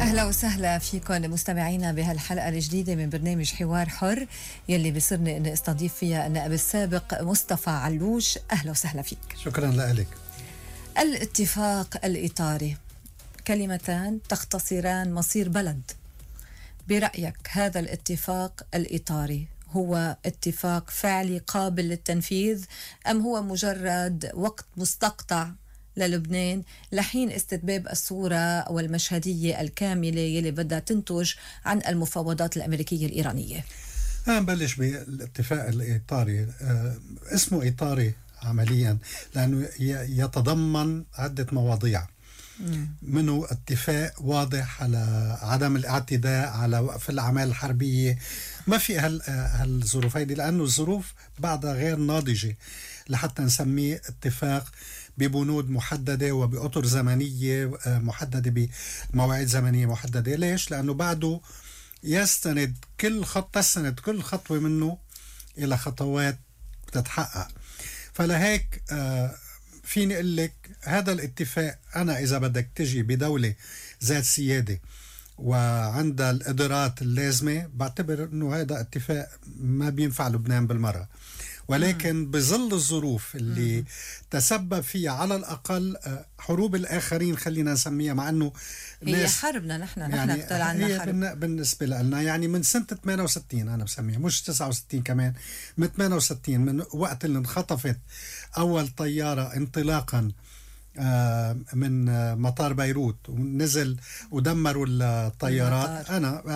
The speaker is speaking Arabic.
أهلا وسهلا فيكم مستمعينا بهالحلقة الجديدة من برنامج حوار حر يلي بصرني أني استضيف فيها النائب السابق مصطفى علوش. أهلا وسهلا فيك. شكرا لك. الاتفاق الإطاري كلمتان تختصران مصير بلد. برأيك هذا الاتفاق الإطاري هو اتفاق فعلي قابل للتنفيذ أم هو مجرد وقت مستقطع للبنان لحين استتباب الصورة والمشهدية الكاملة يلي بدها تنتج عن المفاوضات الأمريكية الإيرانية؟ نبلش بالاتفاق الإطاري. اسمه إطاري عمليا لأنه يتضمن عدة مواضيع، منه اتفاق واضح على عدم الاعتداء على وقف الأعمال الحربية. ما في هالظروف هيدي لأنه الظروف بعدها غير ناضجة لحتى نسميه اتفاق ببنود محددة وبأطر زمنية محددة بمواعيد زمنية محددة. ليش؟ لأنه بعده يستند كل خطوة منه إلى خطوات تتحقق. فلهيك فيني أقول لك هذا الاتفاق، أنا إذا بدك تجي بدولة ذات سيادة وعندها القدرات اللازمة بعتبر أنه هذا اتفاق ما بينفع لبنان بالمرة. ولكن بظل الظروف اللي تسبب فيها على الأقل حروب الآخرين خلينا نسميها، مع أنه هي حربنا نحن هي حرب بالنسبة لنا يعني من سنة 68 أنا بسميها، مش 69 كمان، من 68 من وقت اللي انخطفت أول طيارة انطلاقا من مطار بيروت ونزل ودمروا الطيارات. أنا